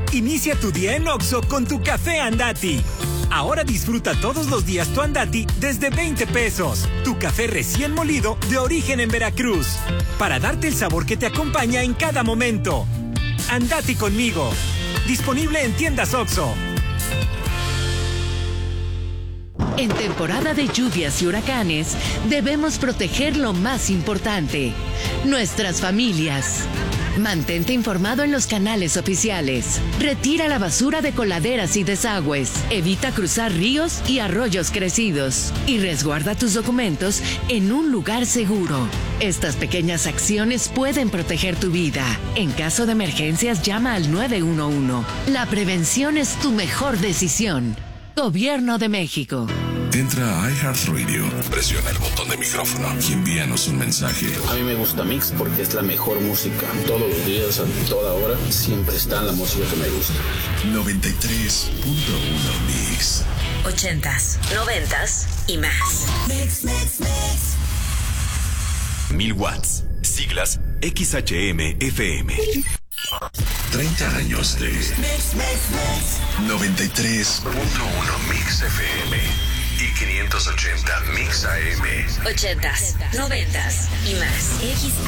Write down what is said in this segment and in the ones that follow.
Inicia tu día en Oxxo con tu café Andati. Ahora disfruta todos los días tu Andati desde 20 pesos. Tu café recién molido de origen en Veracruz. Para darte el sabor que te acompaña en cada momento. Andati conmigo. Disponible en tiendas Oxxo. En temporada de lluvias y huracanes, debemos proteger lo más importante, nuestras familias. Mantente informado en los canales oficiales. Retira la basura de coladeras y desagües. Evita cruzar ríos y arroyos crecidos. Y resguarda tus documentos en un lugar seguro. Estas pequeñas acciones pueden proteger tu vida. En caso de emergencias, llama al 911. La prevención es tu mejor decisión. Gobierno de México. Entra a iHeartRadio, presiona el botón de micrófono y envíanos un mensaje. A mí me gusta Mix porque es la mejor música. Todos los días, a toda hora, siempre está la música que me gusta. 93.1 Mix. 80s, 90s y más. Mix. 1000 watts, siglas XHM-FM. 30 años de 93.1 Mix FM y 580 Mix AM. 80s, 90s y más.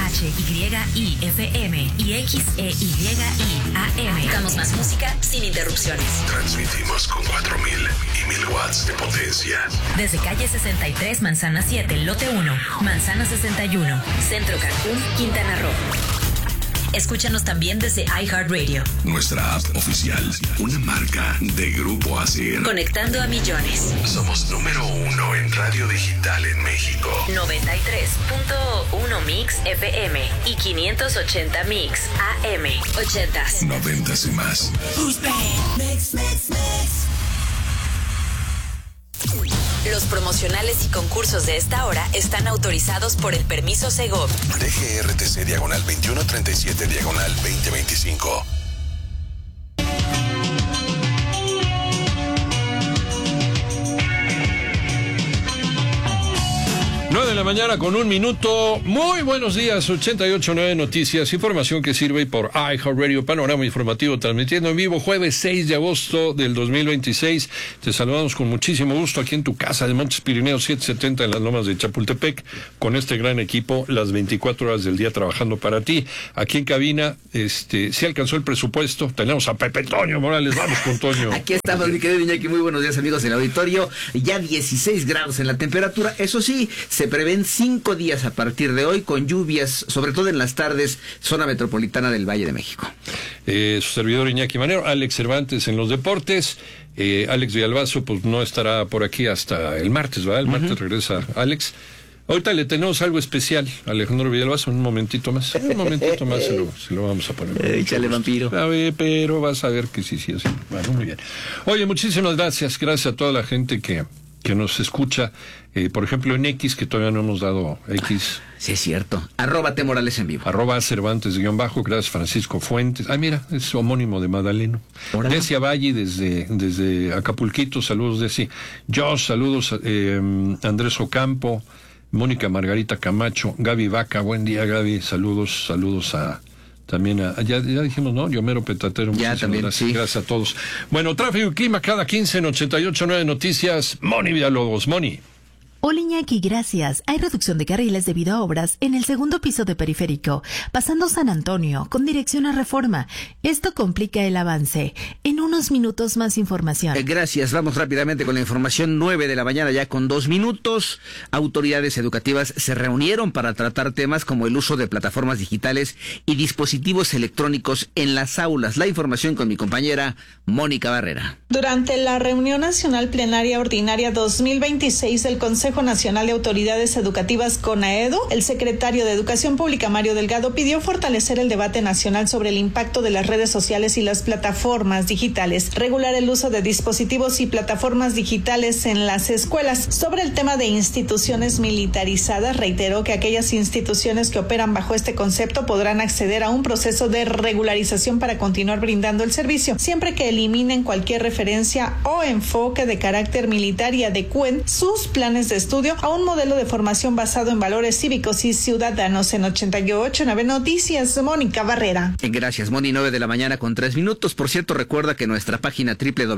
XHYI-FM y XEYI AM. Damos más música sin interrupciones. Transmitimos con 4000 y 1000 watts de potencia. Desde calle 63, Manzana 7, lote 1, Manzana 61, Centro Cancún, Quintana Roo. Escúchanos también desde iHeartRadio. Nuestra app oficial, una marca de Grupo ASIR. Conectando a millones. Somos número 1 en radio digital en México. 93.1 Mix FM y 580 Mix AM. 80s, 90s y más. Mix. Los promocionales y concursos de esta hora están autorizados por el permiso Segov. DGRTC diagonal 2137 diagonal 2025. 9 de la mañana con 1 minuto. Muy buenos días, 88.9 Noticias, información que sirve por iHeartRadio, panorama informativo, transmitiendo en vivo jueves 6 de agosto del 2026. Te saludamos con muchísimo gusto aquí en tu casa de Montes Pirineos 770 en las Lomas de Chapultepec, con este gran equipo, las 24 horas del día trabajando para ti. Aquí en cabina, se alcanzó el presupuesto, tenemos a Pepe Toño Morales, vamos con Toño. Aquí estamos, mi querido Iñaki, muy buenos días amigos del auditorio, ya 16 grados en la temperatura, eso sí, se prevén 5 días a partir de hoy con lluvias, sobre todo en las tardes, zona metropolitana del Valle de México. Su servidor Iñaki Manero, Alex Cervantes en los deportes. Alex Villalbazo pues no estará por aquí hasta el martes, ¿verdad? El martes regresa Alex. Ahorita le tenemos algo especial a Alejandro Villalbazo, un momentito más. Se lo vamos a poner. Échale, vampiro. A ver, pero vas a ver que sí. Bueno, muy bien. Oye, muchísimas gracias. Gracias a toda la gente que nos escucha. Por ejemplo, en X, que todavía no hemos dado X. Sí, es cierto. @T Morales en vivo. @Cervantes_. Gracias, Francisco Fuentes. Mira, es homónimo de Madaleno. Decia Valle desde Acapulquito. Saludos, Deci. Josh, saludos. Andrés Ocampo. Mónica Margarita Camacho. Gaby Vaca. Buen día, Gaby. Saludos a... También ya dijimos, ¿no? Yomero Petatero. Ya también, gracias, sí. Gracias a todos. Bueno, tráfico y clima cada 15 en 88.9 Noticias. Moni Villalobos. Moni. Hola Iñaki, gracias. Hay reducción de carriles debido a obras en el segundo piso de Periférico, pasando San Antonio, con dirección a Reforma. Esto complica el avance. En unos minutos más información. Gracias. Vamos rápidamente con la información. 9 de la mañana ya con 2 minutos. Autoridades educativas se reunieron para tratar temas como el uso de plataformas digitales y dispositivos electrónicos en las aulas. La información con mi compañera Mónica Barrera. Durante la reunión nacional plenaria ordinaria 2026 del Consejo Nacional de Autoridades Educativas CONAEDU, el secretario de Educación Pública Mario Delgado pidió fortalecer el debate nacional sobre el impacto de las redes sociales y las plataformas digitales, regular el uso de dispositivos y plataformas digitales en las escuelas. Sobre el tema de instituciones militarizadas, reiteró que aquellas instituciones que operan bajo este concepto podrán acceder a un proceso de regularización para continuar brindando el servicio, siempre que eliminen cualquier referencia o enfoque de carácter militar y adecúen sus planes de estudio a un modelo de formación basado en valores cívicos y ciudadanos. En 88.9 Noticias, Mónica Barrera. Gracias, Moni. 9:03 a.m. Por cierto, recuerda que en nuestra página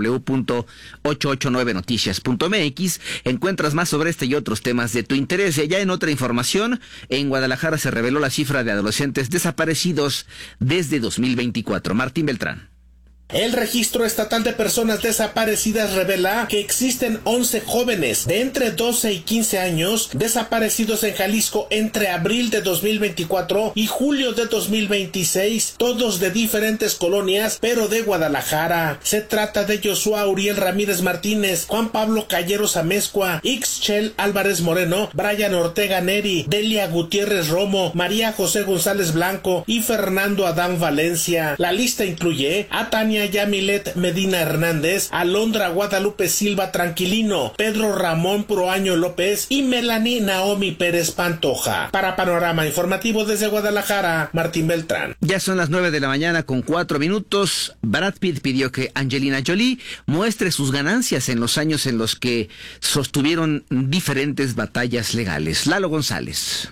www.889noticias.mx encuentras más sobre este y otros temas de tu interés. Ya en otra información, en Guadalajara se reveló la cifra de adolescentes desaparecidos desde 2024. Martín Beltrán. El Registro Estatal de Personas Desaparecidas revela que existen 11 jóvenes de entre 12 y 15 años desaparecidos en Jalisco entre abril de 2024 y julio de 2026, todos de diferentes colonias, pero de Guadalajara. Se trata de Joshua Uriel Ramírez Martínez, Juan Pablo Calleros Amezcua, Ixchel Álvarez Moreno, Brian Ortega Neri, Delia Gutiérrez Romo, María José González Blanco y Fernando Adán Valencia. La lista incluye a Tania Yamilet Medina Hernández, Alondra Guadalupe Silva Tranquilino, Pedro Ramón Proaño López y Melanie Naomi Pérez Pantoja. Para Panorama Informativo desde Guadalajara, Martín Beltrán. Ya son las 9:04 a.m. Brad Pitt pidió que Angelina Jolie muestre sus ganancias en los años en los que sostuvieron diferentes batallas legales. Lalo González.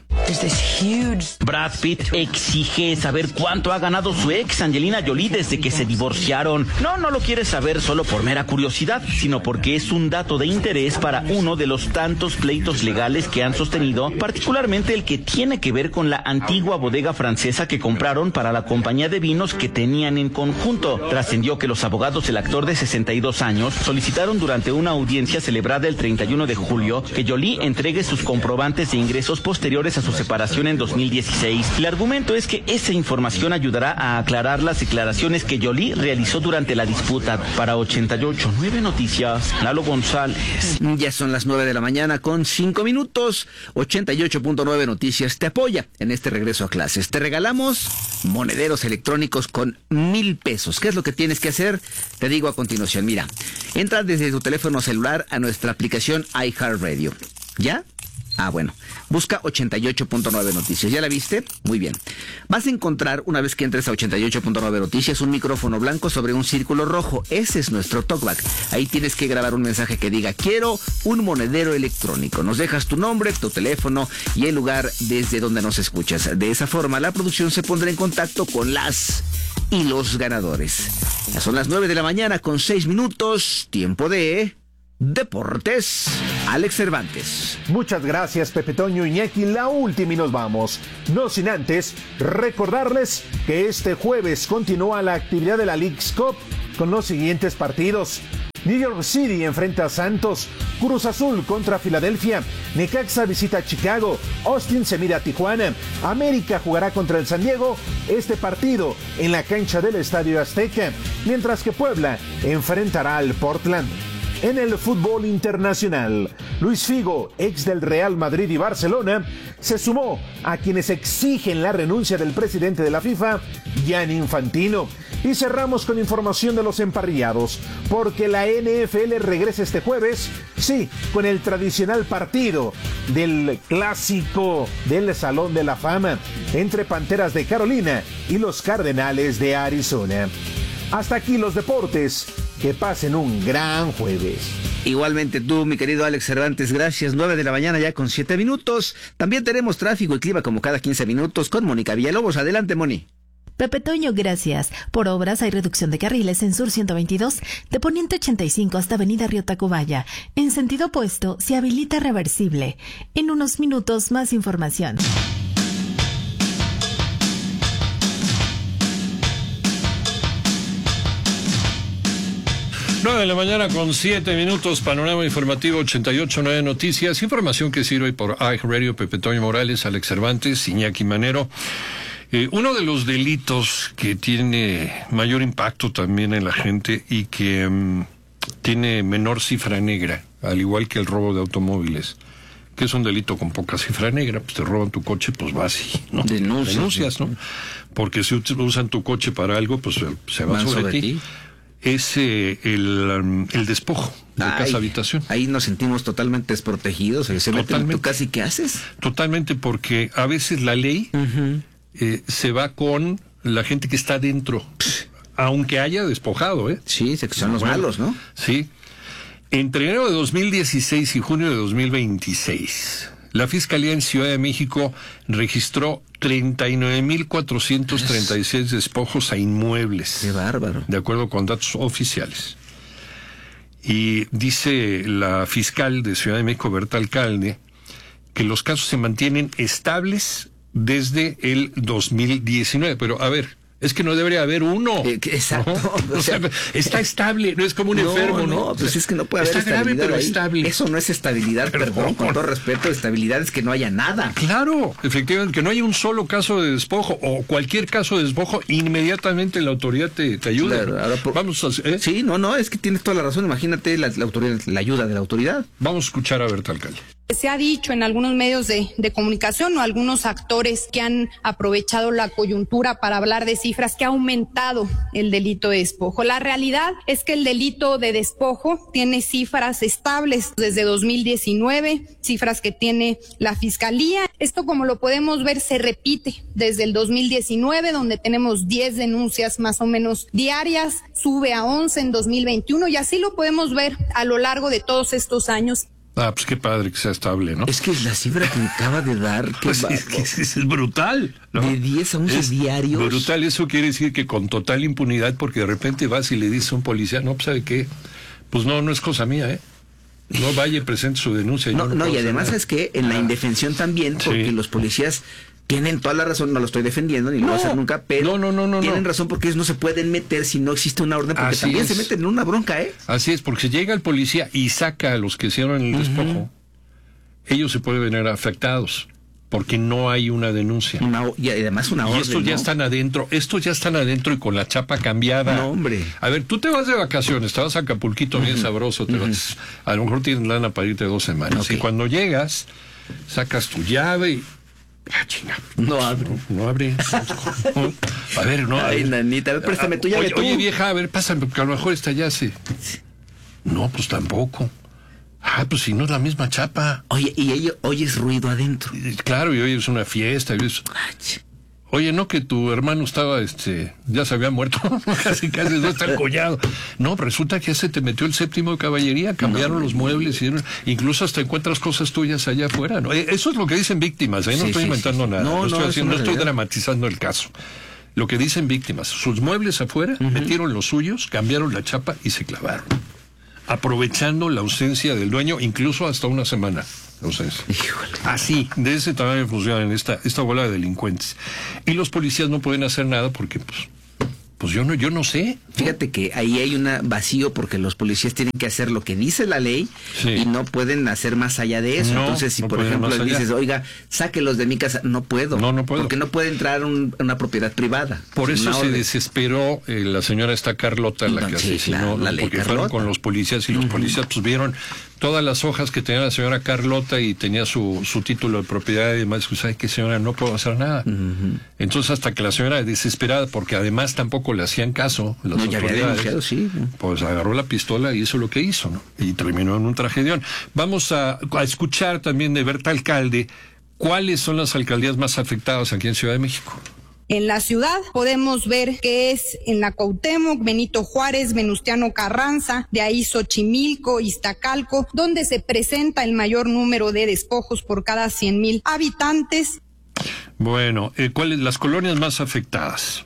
Brad Pitt exige saber cuánto ha ganado su ex Angelina Jolie desde que se divorciaron. No lo quiere saber solo por mera curiosidad, sino porque es un dato de interés para uno de los tantos pleitos legales que han sostenido, particularmente el que tiene que ver con la antigua bodega francesa que compraron para la compañía de vinos que tenían en conjunto. Trascendió que los abogados del actor de 62 años solicitaron durante una audiencia celebrada el 31 de julio que Jolie entregue sus comprobantes de ingresos posteriores a su separación en 2016. El argumento es que esa información ayudará a aclarar las declaraciones que Jolie realizó durante la disputa. Para 88.9 Noticias, Lalo González. Ya son las 9:05 a.m. 88.9 Noticias te apoya en este regreso a clases. Te regalamos monederos electrónicos con 1,000 pesos. ¿Qué es lo que tienes que hacer? Te digo a continuación. Mira, entra desde tu teléfono celular a nuestra aplicación iHeartRadio. ¿Ya? Bueno, busca 88.9 Noticias. ¿Ya la viste? Muy bien. Vas a encontrar, una vez que entres a 88.9 Noticias, un micrófono blanco sobre un círculo rojo. Ese es nuestro talkback. Ahí tienes que grabar un mensaje que diga: quiero un monedero electrónico. Nos dejas tu nombre, tu teléfono y el lugar desde donde nos escuchas. De esa forma, la producción se pondrá en contacto con las y los ganadores. Ya son las 9:06 a.m. Tiempo de Deportes. Alex Cervantes. Muchas gracias, Pepe Toño, Iñaki. La última y nos vamos. No sin antes recordarles que este jueves continúa la actividad de la Leagues Cup con los siguientes partidos. New York City enfrenta a Santos, Cruz Azul contra Filadelfia, Necaxa visita a Chicago, Austin se mira a Tijuana, América jugará contra el San Diego, este partido en la cancha del Estadio Azteca, mientras que Puebla enfrentará al Portland. En el fútbol internacional, Luis Figo, ex del Real Madrid y Barcelona, se sumó a quienes exigen la renuncia del presidente de la FIFA, Gianni Infantino. Y cerramos con información de los emparrillados, porque la NFL regresa este jueves, sí, con el tradicional partido del clásico del Salón de la Fama, entre Panteras de Carolina y los Cardenales de Arizona. Hasta aquí los deportes. Que pasen un gran jueves. Igualmente tú, mi querido Alex Cervantes, gracias. 9:07 a.m. También tenemos tráfico y clima como cada 15 minutos con Mónica Villalobos. Adelante, Moni. Pepe Toño, gracias. Por obras hay reducción de carriles en Sur 122, de Poniente 85 hasta Avenida Río Tacubaya. En sentido opuesto, se habilita reversible. En unos minutos, más información. 9:07 a.m. Panorama Informativo 88.9 Noticias. Información que sirve por iHeartRadio, Pepe Toño Morales, Alex Cervantes, Iñaki Manero. Uno de los delitos que tiene mayor impacto también en la gente y que tiene menor cifra negra, al igual que el robo de automóviles, que es un delito con poca cifra negra, pues te roban tu coche, pues vas y ¿no? Denuncias, ¿no? Porque si usan tu coche para algo, pues se va sobre ti. Es el despojo de casa habitación. Ahí nos sentimos totalmente desprotegidos. Se meten en tu casa y ¿qué haces? Totalmente, porque a veces la ley se va con la gente que está dentro, aunque haya despojado, Sí, que son los malos, ¿no? Sí. Entre enero de 2016 y junio de 2026, la Fiscalía en Ciudad de México registró 39.436 despojos a inmuebles. ¡Qué bárbaro! De acuerdo con datos oficiales. Y dice la fiscal de Ciudad de México, Berta Alcalde, que los casos se mantienen estables desde el 2019. Pero, a ver, es que no debería haber uno. Exacto. ¿No? O sea, está estable, no es como un enfermo. No, pues es que no puede haber está grave, estabilidad pero ahí. estable. Eso no es estabilidad, perdón, con todo respeto, estabilidad es que no haya nada. Claro, efectivamente, que no haya un solo caso de despojo o cualquier caso de despojo, inmediatamente la autoridad te ayuda. Claro, ahora vamos a Sí, no, es que tienes toda la razón. Imagínate la autoridad, la ayuda de la autoridad. Vamos a escuchar a Berta Alcalde. Se ha dicho en algunos medios de comunicación o algunos actores que han aprovechado la coyuntura para hablar de cifras que ha aumentado el delito de despojo. La realidad es que el delito de despojo tiene cifras estables desde 2019, cifras que tiene la Fiscalía. Esto, como lo podemos ver, se repite desde el 2019, donde tenemos 10 denuncias más o menos diarias, sube a 11 en 2021 y así lo podemos ver a lo largo de todos estos años. Ah, pues qué padre que sea estable, ¿no? Es que la cifra que me acaba de dar... Pues es brutal, ¿no? De 10 a 11 diarios. Brutal, eso quiere decir que con total impunidad, porque de repente vas y le dices a un policía, no, pues ¿sabe qué? Pues no es cosa mía, ¿eh? No vaya y presente su denuncia. No, y además es que en la indefensión también, porque los policías... Tienen toda la razón, no lo estoy defendiendo ni lo voy a hacer nunca, pero tienen razón porque ellos no se pueden meter si no existe una orden, porque también se meten en una bronca, ¿eh? Así es, porque si llega el policía y saca a los que hicieron el despojo, ellos se pueden ver afectados, porque no hay una denuncia. Y además una orden. Y estos ya están adentro, y con la chapa cambiada. No, hombre. A ver, tú te vas de vacaciones, te vas a Acapulquito bien sabroso, te vas, a lo mejor tienes lana para irte 2 semanas. Y cuando llegas, sacas tu llave y... chinga. No abre. No abre. A ver, no. Ay, nanita, a ver, préstame tu llave. Oye, vieja, a ver, pásame, porque a lo mejor esta ya se... No, pues tampoco. Ah, pues si no es la misma chapa. Oye, y oyes ruido adentro. Claro, y oyes una fiesta. Oye, no, que tu hermano estaba, ya se había muerto, casi no está el collado. No, resulta que se te metió el 7º de caballería, cambiaron los muebles, incluso hasta encuentras cosas tuyas allá afuera, ¿no? Eso es lo que dicen víctimas, ¿eh? No estoy inventando nada, no estoy dramatizando el caso. Lo que dicen víctimas, sus muebles afuera, metieron los suyos, cambiaron la chapa y se clavaron, aprovechando la ausencia del dueño, incluso hasta una semana. Así, de ese tamaño funcionan esta bola de delincuentes. Y los policías no pueden hacer nada porque, pues yo no sé. Fíjate que ahí hay un vacío porque los policías tienen que hacer lo que dice la ley y no pueden hacer más allá de eso. Entonces, si por ejemplo le dices, oiga, sáquelos de mi casa, no puedo. No puedo. Porque no puede entrar una propiedad privada. Por eso se desesperó la señora Carlota, la que asesinó, porque Carlota. Fueron con los policías y los policías pues vieron todas las hojas que tenía la señora Carlota y tenía su título de propiedad y demás. Pues, ¿sabe qué, señora? No puedo hacer nada. Entonces, hasta que la señora, desesperada, porque además tampoco le hacían caso las autoridades, pues agarró la pistola y hizo lo que hizo, ¿no? Y terminó en un tragedión. Vamos a escuchar también de Berta Alcalde cuáles son las alcaldías más afectadas aquí en Ciudad de México. En la ciudad podemos ver que es en la Cuauhtémoc, Benito Juárez, Venustiano Carranza, de ahí Xochimilco, Iztacalco, donde se presenta el mayor número de despojos por cada 100,000 habitantes. Bueno, ¿cuáles las colonias más afectadas?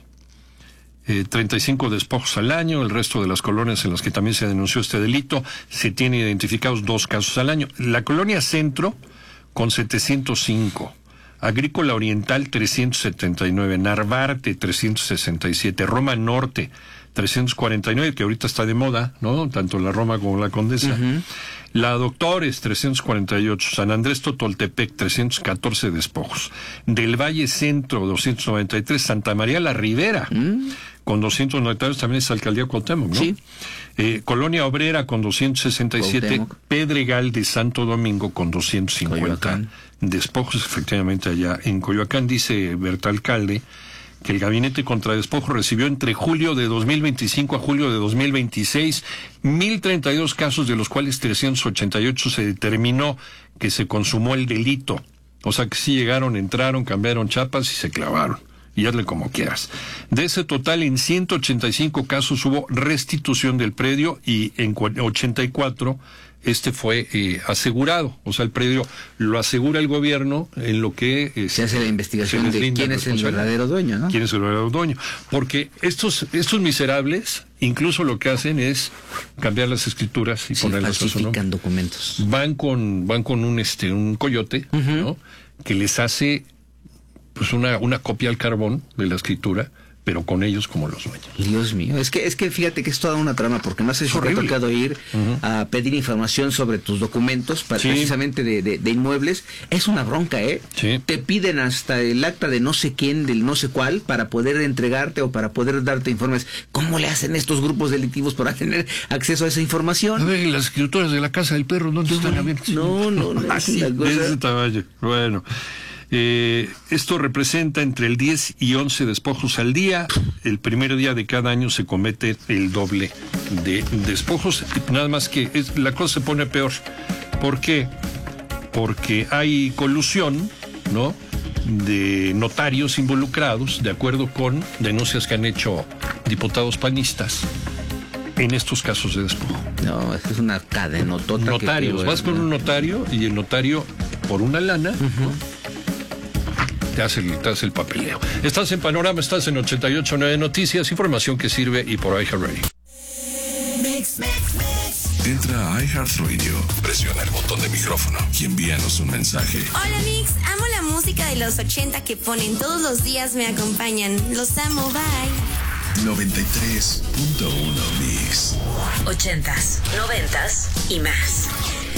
35 despojos al año, el resto de las colonias en las que también se denunció este delito, se tienen identificados 2 casos al año. La colonia Centro, con 705. Agrícola Oriental 379, Narvarte 367, Roma Norte 349, que ahorita está de moda, ¿no? Tanto la Roma como la Condesa. La Doctores 348, San Andrés Totoltepec 314 despojos, del Valle Centro 293, Santa María la Ribera con 293, también es Alcaldía Cuauhtémoc, ¿no? Sí. Colonia Obrera con 267, Cuauhtémoc. Pedregal de Santo Domingo con 250 Coyoacán. Despojos, efectivamente, allá en Coyoacán. Dice Berta Alcalde que el Gabinete contra Despojo recibió entre julio de 2025 a julio de 2026 1,032 casos, de los cuales 388 se determinó que se consumó el delito. O sea que sí llegaron, entraron, cambiaron chapas y se clavaron. y hazle como quieras. De ese total, en 185 casos hubo restitución del predio y en 84 fue asegurado. O sea, el predio lo asegura el gobierno en lo que se hace la investigación de quién es el verdadero dueño, ¿no? ¿Quién es el verdadero dueño? Porque estos miserables incluso lo que hacen es cambiar las escrituras y ponerlas a su nombre. Falsifican documentos. Van con un coyote, ¿no? Que les hace pues una copia al carbón de la escritura, pero con ellos como los dueños. Dios mío, es que fíjate que es toda una trama, porque no sé si te ha tocado ir a pedir información sobre tus documentos, precisamente de inmuebles. Es una bronca, ¿eh? Sí. Te piden hasta el acta de no sé quién, del no sé cuál, para poder entregarte o para poder darte informes. ¿Cómo le hacen estos grupos delictivos para tener acceso a esa información? A ver, las escrituras de la casa del perro, ¿dónde están abiertas? No, así, de ese tamaño. Bueno. Esto representa entre el 10 y 11 despojos al día. El primer día de cada año se comete el doble de despojos. Nada más que la cosa se pone peor. ¿Por qué? Porque hay colusión, ¿no?, de notarios involucrados, de acuerdo con denuncias que han hecho diputados panistas en estos casos de despojo. No, es una cadenotota. Notarios, vas con un notario y el notario, por una lana, ¿no?, te hace el papeleo. Estás en Panorama, estás en 88.9 Noticias, información que sirve y por iHeartRadio. Entra a iHeartRadio, presiona el botón de micrófono y envíanos un mensaje. Hola Mix, amo la música de los 80 que ponen todos los días, me acompañan. Los amo, bye. 93.1 Mix. 80s, 90s y más.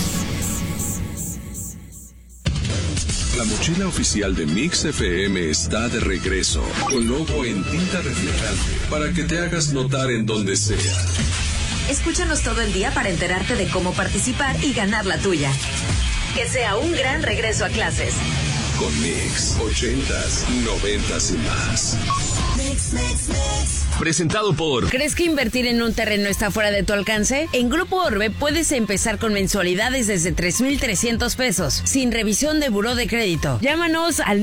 La mochila oficial de Mix FM está de regreso, con logo en tinta reflejante, para que te hagas notar en donde sea. Escúchanos todo el día para enterarte de cómo participar y ganar la tuya. Que sea un gran regreso a clases. Con Mix, 80s, 90s y más. Presentado por... ¿Crees que invertir en un terreno está fuera de tu alcance? En Grupo Orbe puedes empezar con mensualidades desde 3,300 pesos, sin revisión de buró de crédito. Llámanos al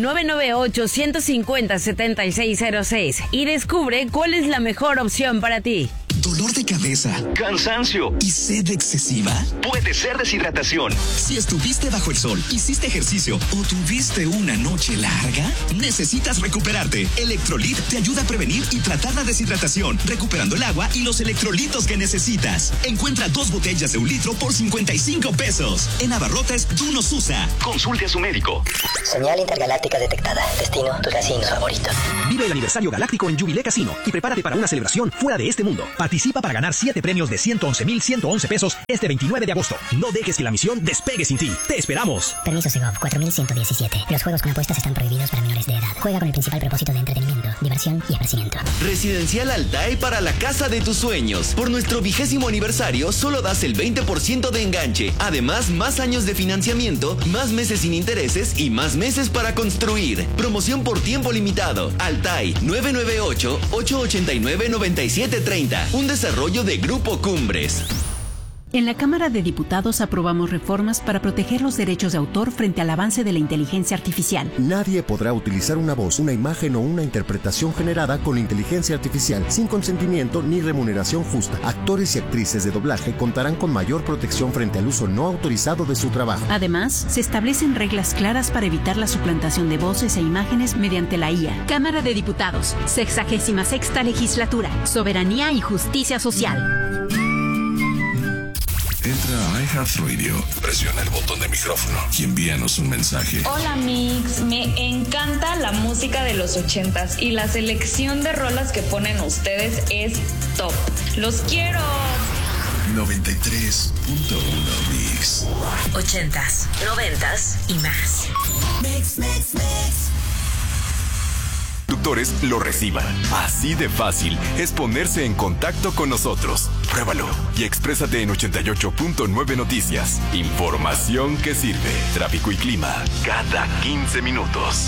998-150-7606 y descubre cuál es la mejor opción para ti. ¿Dolor de cabeza? ¿Cansancio? ¿Y sed excesiva? Puede ser deshidratación. Si estuviste bajo el sol, hiciste ejercicio o tuviste una noche larga, necesitas recuperarte. Electrolit te ayuda a prevenir y tratar la deshidratación, recuperando el agua y los electrolitos que necesitas. Encuentra 2 botellas de 1 litro por 55 pesos. En abarrotes, tú nos usa. Consulte a su médico. Señal intergaláctica detectada. Destino, tu casino favorito. Vive el aniversario galáctico en Jubilé Casino y prepárate para una celebración fuera de este mundo. Participa para ganar 7 premios de 111,111 pesos este 29 de agosto. No dejes que la misión despegue sin ti. ¡Te esperamos! Permiso Segov 4117. Los juegos con apuestas están prohibidos para menores de edad. Juega con el principal propósito de entretenimiento, diversión y esparcimiento. Residencial Altae para la casa de tus sueños. Por nuestro 20º aniversario solo das el 20% de enganche. Además, más años de financiamiento, más meses sin intereses y más meses para construir. Promoción por tiempo limitado. Altae 998-889-9730. Un desarrollo de Grupo Cumbres. En la Cámara de Diputados aprobamos reformas para proteger los derechos de autor frente al avance de la inteligencia artificial. Nadie podrá utilizar una voz, una imagen o una interpretación generada con inteligencia artificial sin consentimiento ni remuneración justa. Actores y actrices de doblaje contarán con mayor protección frente al uso no autorizado de su trabajo. Además, se establecen reglas claras para evitar la suplantación de voces e imágenes mediante la IA. Cámara de Diputados, 66ª Legislatura, Soberanía y Justicia Social. Entra a iHeartRadio, presiona el botón de micrófono y envíanos un mensaje. Hola Mix, me encanta la música de los 80s y la selección de rolas que ponen ustedes es top. ¡Los quiero! 93.1 Mix. 80s, 90s y más. Mix. Conductores lo reciban. Así de fácil es ponerse en contacto con nosotros. Pruébalo y exprésate en 88.9 Noticias. Información que sirve. Tráfico y clima cada 15 minutos.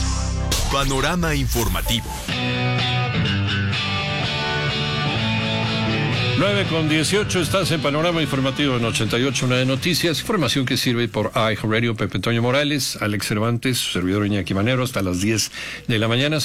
Panorama informativo. 9:18, estás en Panorama Informativo en 88.9 Noticias, información que sirve por iHeartRadio. Pepe Toño Morales, Alex Cervantes, su servidor Iñaki Manero, hasta las 10 de la mañana,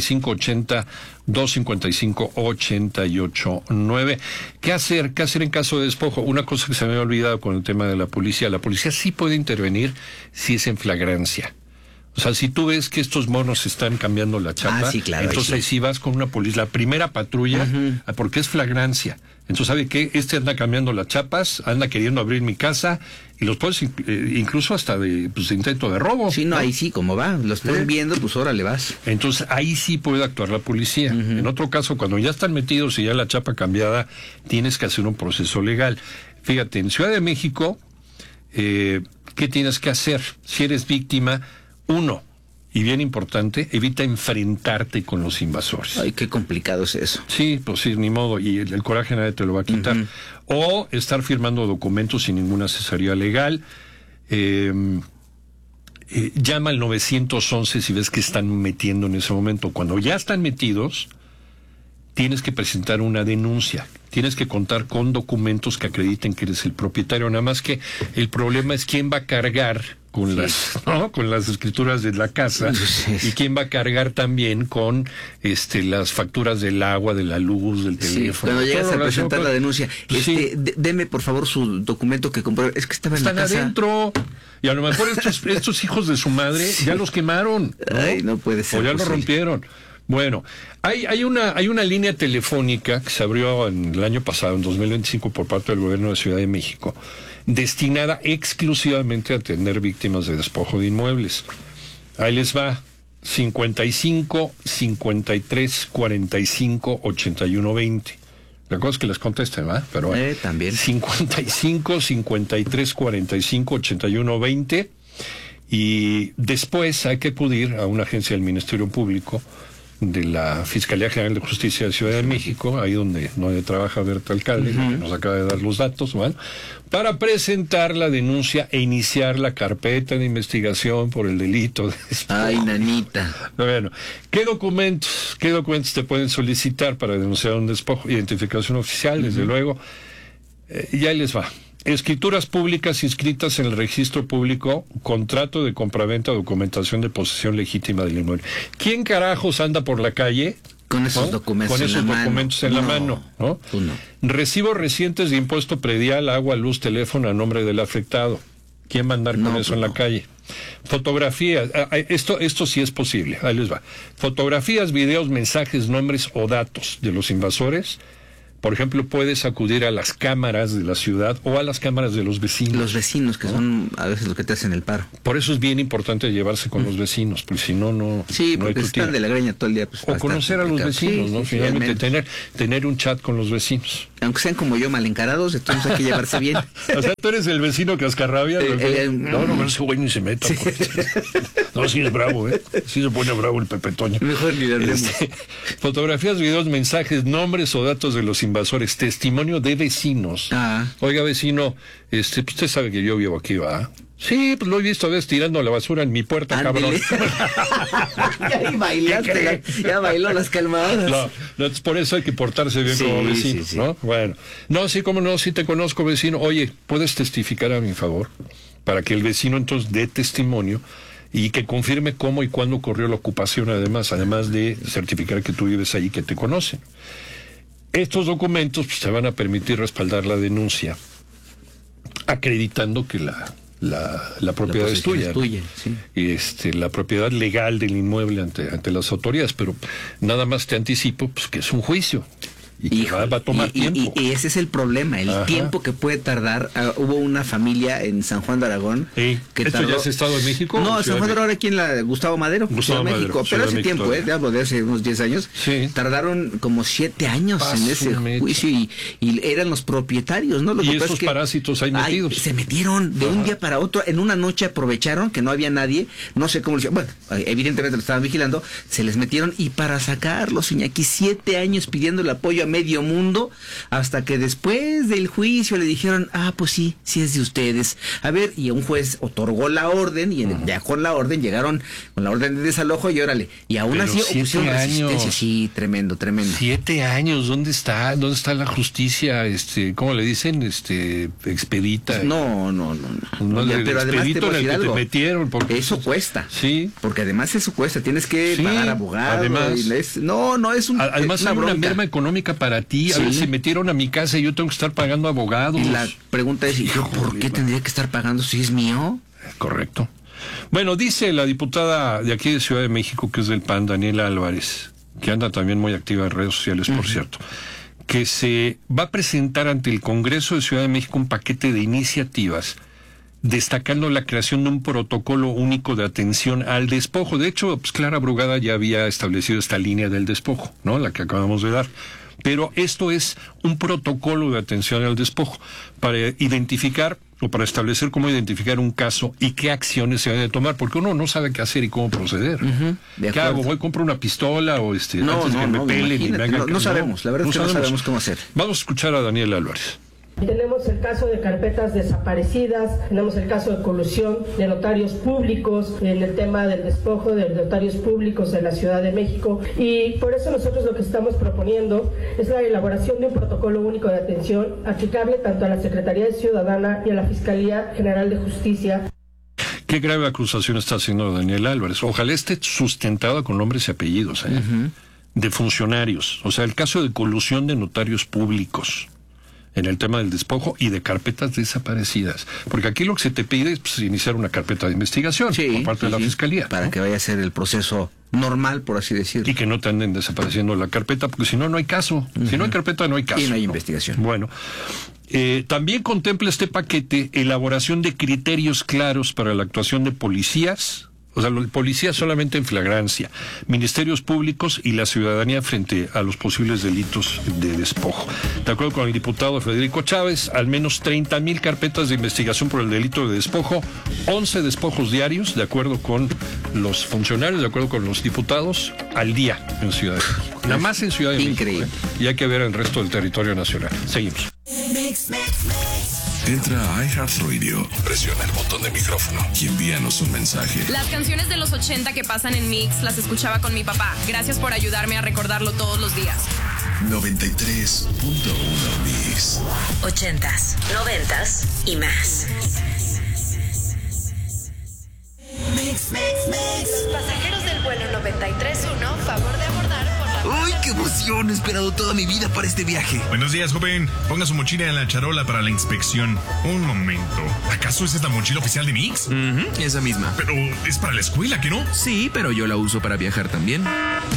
5580-255-88.9. ¿Qué hacer en caso de despojo? Una cosa que se me había olvidado con el tema de la policía sí puede intervenir si es en flagrancia. O sea, si tú ves que estos monos están cambiando la chapa, sí, claro, entonces si vas con una policía, la primera patrulla, porque es flagrancia. Entonces, ¿sabe qué? Anda cambiando las chapas, anda queriendo abrir mi casa, y los puedes incluso hasta de intento de robo. Sí, no, ahí sí, como va, lo están viendo, pues órale vas. Entonces, ahí sí puede actuar la policía. En otro caso, cuando ya están metidos y ya la chapa cambiada, tienes que hacer un proceso legal. Fíjate, en Ciudad de México, ¿qué tienes que hacer? Si eres víctima, uno, y bien importante, evita enfrentarte con los invasores. Ay, qué complicado es eso. Sí, pues sí, ni modo, y el coraje nadie te lo va a quitar. O estar firmando documentos sin ninguna asesoría legal. Llama al 911 si ves que están metiendo en ese momento. Cuando ya están metidos, tienes que presentar una denuncia. Tienes que contar con documentos que acrediten que eres el propietario. Nada más que el problema es quién va a cargar con las escrituras de la casa y quién va a cargar también con las facturas del agua, de la luz, del teléfono. Cuando llegas a presentar la denuncia, deme por favor su documento que compró. Es que estaba en la casa. Están adentro. Y a lo mejor estos hijos de su madre ya los quemaron, ¿no? Ay, no puede ser. O ya los rompieron. Bueno, hay una línea telefónica que se abrió en el año pasado, en 2025, por parte del gobierno de Ciudad de México, destinada exclusivamente a atender víctimas de despojo de inmuebles. Ahí les va: 55 53 45 81 20. La cosa es que les contesten, ¿verdad? Pero también. 55 53 45 81 20. Y después hay que acudir a una agencia del Ministerio Público, de la Fiscalía General de Justicia de Ciudad de México, ahí donde trabaja Berta Alcalde, que nos acaba de dar los datos, ¿vale?, para presentar la denuncia e iniciar la carpeta de investigación por el delito de despojo. Ay, nanita. Bueno, ¿qué documentos te pueden solicitar para denunciar un despojo? Identificación oficial, desde luego. Y ahí les va: escrituras públicas inscritas en el registro público, contrato de compraventa, documentación de posesión legítima del inmueble. ¿Quién carajos anda por la calle con esos documentos en la mano? ¿No? Recibos recientes de impuesto predial, agua, luz, teléfono a nombre del afectado. ¿Quién va a andar con eso en la calle? Fotografías, esto sí es posible, ahí les va. Fotografías, videos, mensajes, nombres o datos de los invasores. Por ejemplo, puedes acudir a las cámaras de la ciudad o a las cámaras de los vecinos. Los vecinos, que son a veces los que te hacen el paro. Por eso es bien importante llevarse con los vecinos, porque si no... Sí, porque están de la greña todo el día. Pues, o conocer a los vecinos, ¿no? Finalmente, tener un chat con los vecinos. Aunque sean como yo, mal encarados, entonces hay que llevarse bien. O sea, tú eres el vecino cascarrabia. No, ese güey ni se meta. Sí. No, sí es bravo, ¿eh? Sí se pone bravo el Pepe Toño. Mejor ni le hablemos. Fotografías, videos, mensajes, nombres o datos de los invasores, testimonio de vecinos. Oiga, vecino, usted sabe que yo vivo aquí, ¿va? Sí, pues lo he visto a veces tirando la basura en mi puerta, cabrón. Ya bailó las calmadas. No, por eso hay que portarse bien como vecino, ¿no? Bueno, cómo no, sí te conozco, vecino. Oye, ¿puedes testificar a mi favor? Para que el vecino entonces dé testimonio y que confirme cómo y cuándo ocurrió la ocupación, además de certificar que tú vives ahí, que te conocen. Estos documentos te van a permitir respaldar la denuncia, acreditando que la propiedad es tuya. Sí. Y la propiedad legal del inmueble ante las autoridades, pero nada más te anticipo pues que es un juicio. Y que va a tomar tiempo. Y ese es el problema, el tiempo que puede tardar. Hubo una familia en San Juan de Aragón que ¿Esto tardó... ya es Estado de México? No, San Juan de Aragón aquí en la Gustavo Madero, Ciudad de México. Pero hace tiempo, te hablo de hace unos 10 años. Sí. Tardaron como 7 años en ese juicio y eran los propietarios, ¿no? Y esos parásitos ahí metidos. Se metieron de un día para otro. En una noche aprovecharon que no había nadie. No sé cómo lo hicieron. Bueno, evidentemente lo estaban vigilando. Se les metieron y para sacarlos, Iñaki, 7 años pidiendo el apoyo a medio mundo, hasta que después del juicio le dijeron, pues sí es de ustedes. A ver, y un juez otorgó la orden, y ya con la orden llegaron con la orden de desalojo, y órale, y aún así opusieron resistencia. Sí, tremendo. 7 años, ¿dónde está la justicia? ¿Cómo le dicen? Expedita. No. Pero además te voy a decir algo. Metieron porque eso cuesta. Sí. Porque además eso cuesta, tienes que pagar abogado. Además, además hay una merma económica para ti. A ver, se metieron a mi casa y yo tengo que estar pagando abogados. Y la pregunta es, ¿yo por qué tendría que estar pagando si es mío? Correcto. Bueno, dice la diputada de aquí de Ciudad de México, que es del PAN, Daniela Álvarez, que anda también muy activa en redes sociales, por cierto, que se va a presentar ante el Congreso de Ciudad de México un paquete de iniciativas destacando la creación de un protocolo único de atención al despojo. De hecho, Clara Brugada ya había establecido esta línea del despojo, ¿no? La que acabamos de dar. Pero esto es un protocolo de atención al despojo para identificar o para establecer cómo identificar un caso y qué acciones se deben de tomar, porque uno no sabe qué hacer y cómo proceder. ¿Qué hago? ¿Voy, compro una pistola o antes que me pelen y me hagan... No sabemos, la verdad es que no sabemos cómo hacer. Vamos a escuchar a Daniel Álvarez. Tenemos el caso de carpetas desaparecidas, tenemos el caso de colusión de notarios públicos en el tema del despojo de notarios públicos de la Ciudad de México, y por eso nosotros lo que estamos proponiendo es la elaboración de un protocolo único de atención aplicable tanto a la Secretaría de Ciudadana y a la Fiscalía General de Justicia. Qué grave acusación está haciendo Daniel Álvarez. Ojalá esté sustentada con nombres y apellidos, de funcionarios. O sea, el caso de colusión de notarios públicos en el tema del despojo y de carpetas desaparecidas. Porque aquí lo que se te pide es iniciar una carpeta de investigación por parte de la Fiscalía. Para que vaya a ser el proceso normal, por así decirlo. Y que no te anden desapareciendo la carpeta, porque si no, no hay caso. Si no hay carpeta, no hay caso. Y no hay investigación. Bueno, también contempla este paquete elaboración de criterios claros para la actuación de policías, o sea, policías solamente en flagrancia, ministerios públicos y la ciudadanía frente a los posibles delitos de despojo. De acuerdo con el diputado Federico Chávez, al menos 30,000 carpetas de investigación por el delito de despojo, 11 despojos diarios, de acuerdo con los funcionarios, de acuerdo con los diputados, al día en Ciudad de México. Nada más en Ciudad de México. Increíble. Y hay que ver el resto del territorio nacional. Seguimos. Entra a iHeartRadio, presiona el botón de micrófono y envíanos un mensaje. Las canciones de los 80 que pasan en Mix las escuchaba con mi papá. Gracias por ayudarme a recordarlo todos los días. 93.1 Mix. 80s, 90s y más. Mix. Pasajeros del vuelo 93.1, favor de abordar por la... ¡Uy, qué emoción! He esperado toda mi vida para este viaje. Buenos días, joven. Ponga su mochila en la charola para la inspección. Un momento. ¿Acaso esa es la mochila oficial de Mix? Esa misma. Pero es para la escuela, ¿que no? Sí, pero yo la uso para viajar también.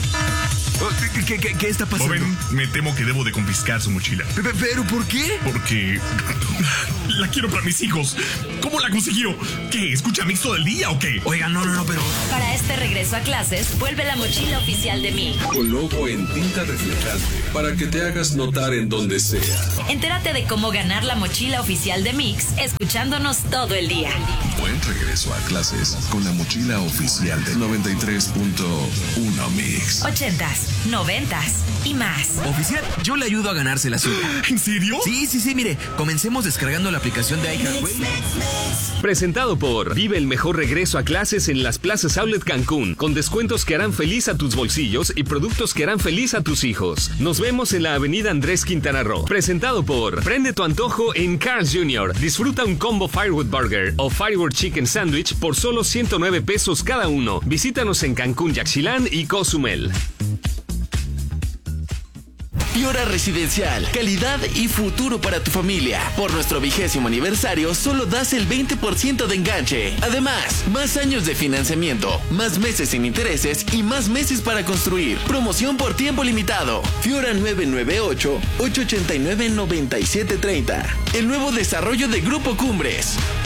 ¿Qué está pasando? Joven, me temo que debo de confiscar su mochila. ¿Pero por qué? Porque la quiero para mis hijos. ¿Cómo la consiguió? ¿Qué? ¿Escucha Mix todo el día o qué? Oiga, no, pero... Para este regreso a clases, vuelve la mochila oficial de Mix. Con logo en tinta reflejante, para que te hagas notar en donde sea. Entérate de cómo ganar la mochila oficial de Mix, escuchándonos todo el día. Buen regreso a clases con la mochila oficial de 93.1 Mix. 80s, 90s y más. Oficial, yo le ayudo a ganarse la suya. ¿En serio? Sí, mire, comencemos descargando la aplicación de iHeartRadio. Presentado por Vive el mejor regreso a clases en las plazas Outlet Cancún, con descuentos que harán feliz a tus bolsillos y productos que harán feliz a tus hijos. Nos vemos en la avenida Andrés Quintana Roo. Presentado por Prende tu antojo en Carl's Jr. Disfruta un combo Firewood Burger o Firewood Chicken Sandwich por solo 109 pesos cada uno. Visítanos en Cancún, Yaxchilán y Cozumel. Fiora Residencial, calidad y futuro para tu familia. Por nuestro 20º aniversario, solo das el 20% de enganche. Además, más años de financiamiento, más meses sin intereses y más meses para construir. Promoción por tiempo limitado. Fiora 998-889-9730. El nuevo desarrollo de Grupo Cumbres.